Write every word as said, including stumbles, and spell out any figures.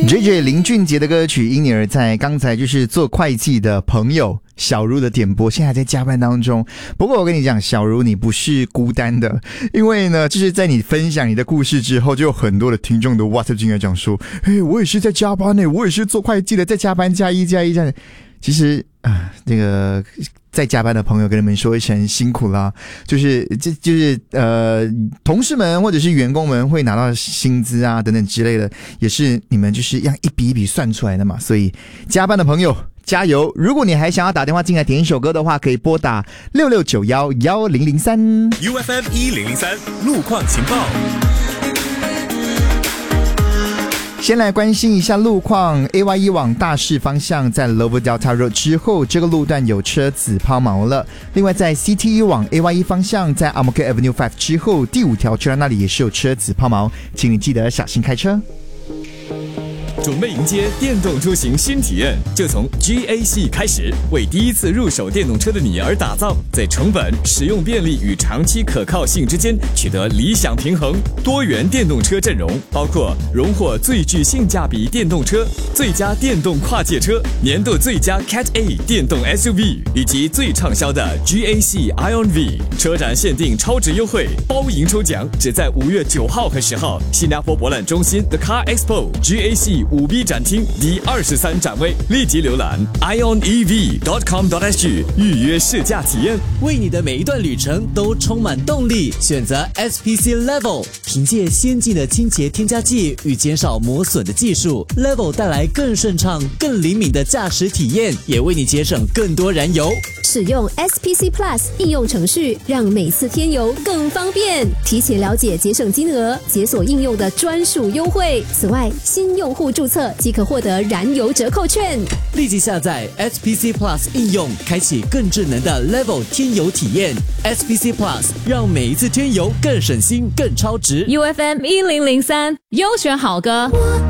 J J 林俊杰的歌曲《因你而在》，刚才就是做会计的朋友小茹的点播，现在还在加班当中。不过我跟你讲，小茹你不是孤单的，因为呢，就是在你分享你的故事之后，就有很多的听众的 WhatsApp 进来讲说，嘿，我也是在加班呢，我也是做会计的，在加班加一加一这样。其实啊，这个在加班的朋友跟你们说一声辛苦啦，就是这就是呃，同事们或者是员工们会拿到薪资啊等等之类的，也是你们就是要一笔一笔算出来的嘛，所以加班的朋友加油！如果你还想要打电话进来点一首歌的话，可以拨打六六九一一零零三 U F M 一零零三路况情报。 先来关心一下路况 ，A Y 一往大市方向在 Lower Delta Road 之后，这个路段有车子抛锚了。另外，在 C T 一往 A Y 一方向在 Amoka Avenue 五之后，第五条车那里也是有车子抛锚，请你记得小心开车。 准备迎接电动出行新体验，就从 G A C 开始，为第一次入手电动车的你而打造，在成本、使用便利与长期可靠性之间取得理想平衡。多元电动车阵容包括荣获最具性价比电动车、最佳电动跨界车、年度最佳 Cat A 电动 S U V 以及最畅销的 G A C Ion V。车展限定超值优惠，包赢抽奖，只在五月九号和十号，新加坡博览中心 The Car Expo G A C 五 B 展厅第二十三展位，立即浏览 ion e v dot com dot s g 预约试驾体验， 为你的每一段旅程都充满动力。选择 S P C Level， 凭借先进的清洁添加剂与减少磨损的技术 ，Level 带来更顺畅、更灵敏的驾驶体验，也为你节省更多燃油。 使用 S P C Plus 应用程序，让每次添油更方便。提前了解节省金额，解锁应用的专属优惠。此外，新用户注册即可获得燃油折扣券。 立即下载 S P C Plus 应用，开启更智能的 Level 添油体验。S P C Plus 让每一次添油更省心、更超值。 U F M 一零零三优选好歌。